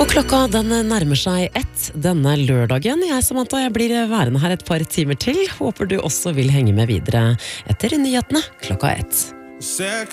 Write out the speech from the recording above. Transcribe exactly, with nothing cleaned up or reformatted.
Og klokka den nærmer seg ett denne lørdagen. Jeg Samantha, jeg blir værende her et par timer til. Håper du også vil henge med videre etter nyhetene klokka ett.